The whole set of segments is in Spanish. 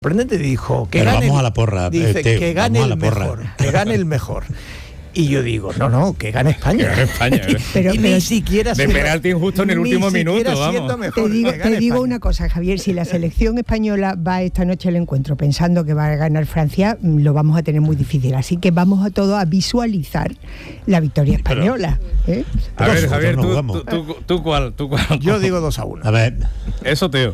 sorprendente, dijo que pero gane, vamos a la porra, dice Teo, que gane vamos a el la porra. mejor, que gane el mejor. Y yo digo, no, que gane España. Que gane España, pero ni siquiera de penalti injusto en el último minuto, vamos. Mejor, te digo una cosa, Javier, si la selección española va esta noche al encuentro pensando que va a ganar Francia, lo vamos a tener muy difícil. Así que vamos a todos a visualizar la victoria española. A ver, Javier, ¿tú cuál? Yo digo 2-1. A ver. Eso, Teo.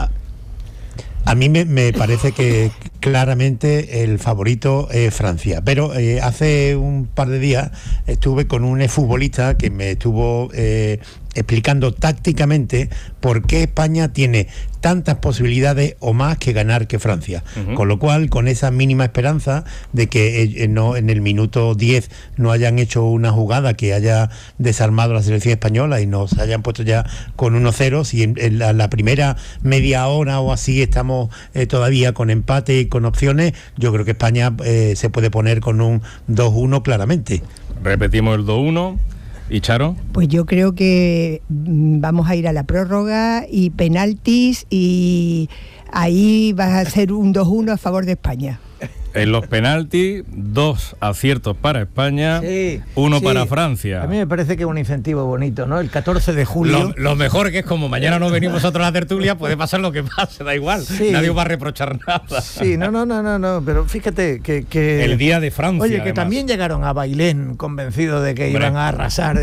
A mí me parece que claramente el favorito es Francia, pero hace un par de días estuve con un exfutbolista que me estuvo explicando tácticamente por qué España tiene tantas posibilidades o más que ganar que Francia. Con lo cual, con esa mínima esperanza de que no en el minuto 10 no hayan hecho una jugada que haya desarmado la selección española y nos hayan puesto ya con 1-0, si en la primera media hora o así estamos todavía con empate y con opciones, yo creo que España se puede poner con un 2-1 claramente. Repetimos el 2-1. ¿Y Charo? Pues yo creo que vamos a ir a la prórroga y penaltis, y ahí va a ser un 2-1 a favor de España. En los penaltis, 2 aciertos para España, 1 para Francia. A mí me parece que es un incentivo bonito, ¿no? El 14 de julio... Lo mejor que es como mañana no venimos nosotros a la tertulia, puede pasar lo que pase, da igual. Sí. Nadie os va a reprochar nada. Sí, no, pero fíjate que... El día de Francia, Oye, que además. También llegaron a Bailén convencidos de que iban a arrasar...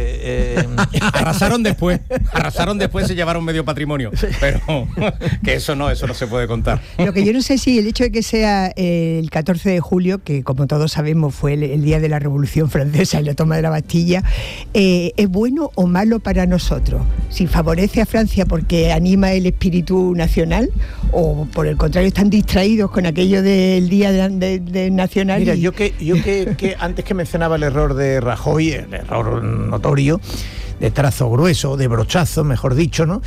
Arrasaron después, se llevaron medio patrimonio. Pero que eso no se puede contar. Lo que yo no sé si el hecho de que sea el 14 de julio, que como todos sabemos fue el día de la Revolución Francesa y la toma de la Bastilla, ¿es bueno o malo para nosotros? Si favorece a Francia porque anima el espíritu nacional, o por el contrario están distraídos con aquello del día de nacional. Mira, yo que antes que mencionaba el error de Rajoy, el error notorio, de trazo grueso, de brochazo, mejor dicho, ¿no?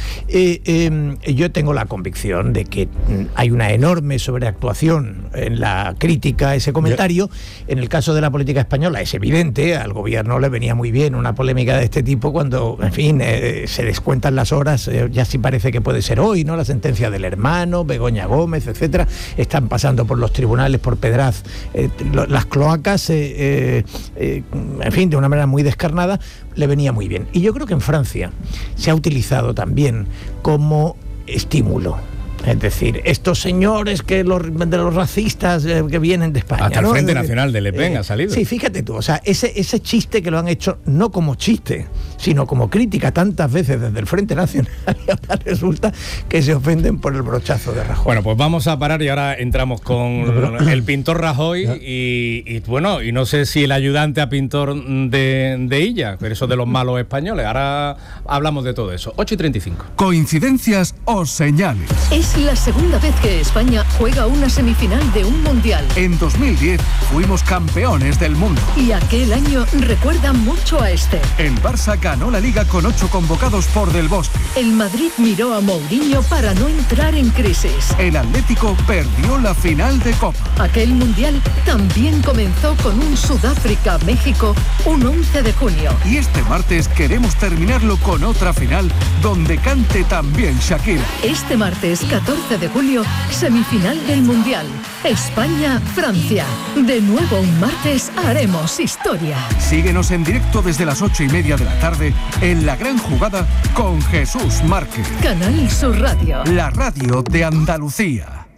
Yo tengo la convicción de que hay una enorme sobreactuación en la crítica a ese comentario. En el caso de la política española es evidente, al gobierno le venía muy bien una polémica de este tipo cuando, en fin, se descuentan las horas, ya sí parece que puede ser hoy, ¿no? La sentencia del hermano, Begoña Gómez, etcétera, están pasando por los tribunales, por Pedraz, las cloacas, en fin, de una manera muy descarnada, le venía muy bien. Y yo creo que en Francia se ha utilizado también como estímulo. Es decir, estos señores de los racistas que vienen de España. Hasta el Frente Nacional de Le Pen ha salido. Sí, fíjate tú, o sea, ese chiste que lo han hecho no como chiste, sino como crítica tantas veces desde el Frente Nacional, y ahora resulta que se ofenden por el brochazo de Rajoy. Bueno, pues vamos a parar y ahora entramos con el pintor Rajoy y bueno, y no sé si el ayudante a pintor de Illa, pero eso de los malos españoles. Ahora hablamos de todo eso. 8:35. Coincidencias o señales. Es la segunda vez que España juega una semifinal de un mundial. En 2010 fuimos campeones del mundo. Y aquel año recuerda mucho a este. El Barça ganó la Liga con 8 convocados por Del Bosque. El Madrid miró a Mourinho para no entrar en crisis. El Atlético perdió la final de Copa. Aquel mundial también comenzó con un Sudáfrica-México un 11 de junio. Y este martes queremos terminarlo con otra final donde cante también Shakira. Este martes 14 de julio, semifinal del Mundial. España-Francia. De nuevo un martes haremos historia. Síguenos en directo desde las 8:30 de la tarde en La Gran Jugada con Jesús Márquez. Canal Sur Radio. La radio de Andalucía.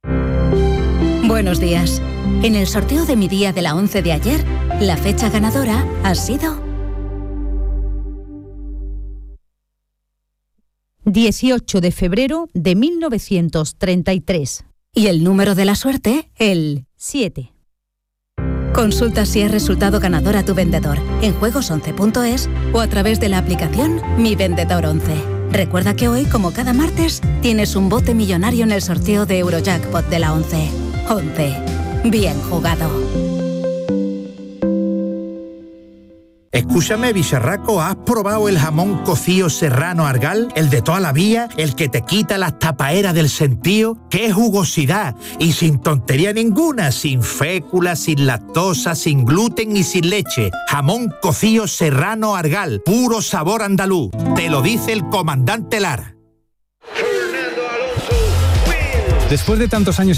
Buenos días. En el sorteo de mi día de la 11 de ayer, la fecha ganadora ha sido 18 de febrero de 1933. Y el número de la suerte, el 7. Consulta si es resultado ganador a tu vendedor en juegos11.es o a través de la aplicación Mi Vendedor 11. Recuerda que hoy, como cada martes, tienes un bote millonario en el sorteo de Eurojackpot de la 11. 11. Bien jugado. Escúchame, bicharraco, ¿has probado el jamón cocido serrano Argal? El de toda la vida, el que te quita las tapaeras del sentío. ¡Qué jugosidad! Y sin tontería ninguna, sin fécula, sin lactosa, sin gluten y sin leche. Jamón cocido serrano Argal, puro sabor andaluz. Te lo dice el comandante Lara. Después de tantos años